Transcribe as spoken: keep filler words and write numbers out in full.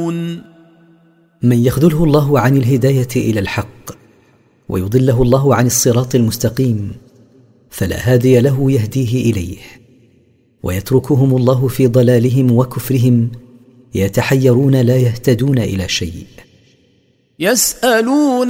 من يخذله الله عن الهداية إلى الحق ويضله الله عن الصراط المستقيم فلا هادي له يهديه إليه، ويتركهم الله في ضلالهم وكفرهم يتحيرون لا يهتدون إلى شيء. يسألونك